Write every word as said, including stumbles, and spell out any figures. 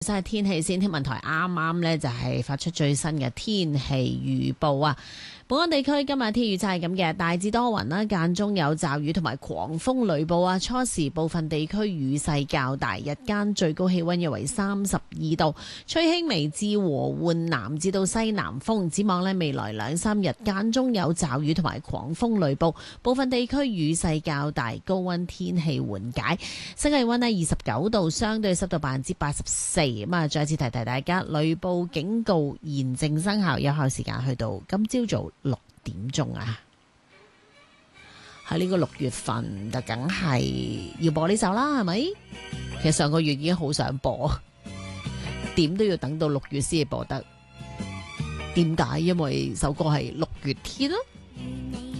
晒天氣先，天文台啱啱咧就係發出最新嘅天氣預報啊！本港地區今日天氣預測係咁嘅，大致多雲啦，間中有驟雨同埋狂風雷暴啊！初時部分地區雨勢較大，日間最高氣溫約為三十二度，吹輕微至和緩南至到西南風。展望呢未來兩三日間中有驟雨同埋狂風雷暴，部分地區雨勢較大，高溫天氣緩解。室氣溫呢二十九度，相對濕度百分之八十四。咁啊，再次提提大家，雷暴警告現正生效，有效時間去到今朝早六點鐘啊！喺呢個六月份就梗係要播呢首啦，係咪？其實上個月已經好想播，點都要等到六月先至播得。點解？因為首歌係六月天咯。